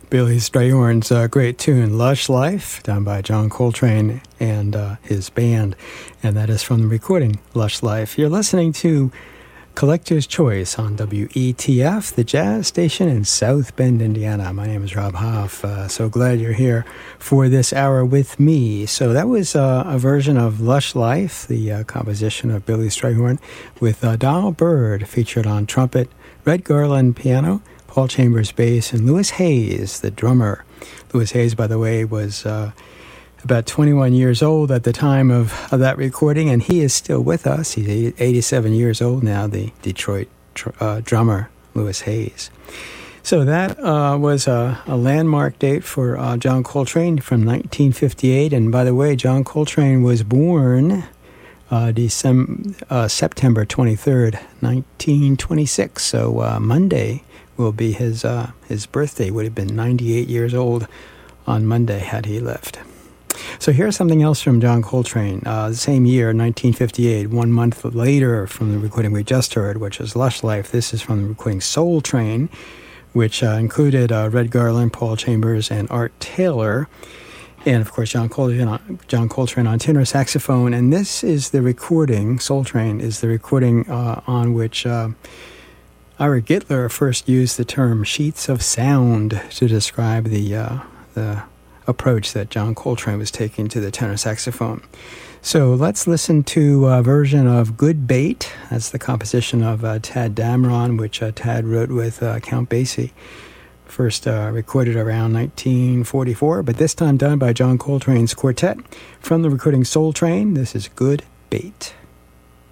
Billy Strayhorn's great tune, Lush Life, done by John Coltrane and his band, and that is from the recording, Lush Life. You're listening to Collector's Choice on WETF, the jazz station in South Bend, Indiana. My name is Rob Hoff. So glad you're here for this hour with me. So that was a version of Lush Life, the composition of Billy Strayhorn, with Donald Byrd featured on trumpet, Red Garland piano, Paul Chambers bass, and Louis Hayes, the drummer. Louis Hayes, by the way, was about 21 years old at the time of that recording, and he is still with us. He's 87 years old now, the Detroit drummer, Louis Hayes. So that was a landmark date for John Coltrane from 1958. And by the way, John Coltrane was born September 23rd, 1926. So Monday will be his birthday. Would have been 98 years old on Monday had he lived. So here's something else from John Coltrane. The same year, 1958, 1 month later from the recording we just heard, which is Lush Life. This is from the recording Soul Train, which included Red Garland, Paul Chambers, and Art Taylor. And, of course, John Coltrane on tenor saxophone. And this is the recording, Soul Train, is the recording on which Ira Gitler first used the term sheets of sound to describe the approach that John Coltrane was taking to the tenor saxophone. So let's listen to a version of Good Bait. That's the composition of Tadd Dameron, which Tadd wrote with Count Basie. First recorded around 1944, but this time done by John Coltrane's quartet. From the recording Soul Train, this is Good Bait.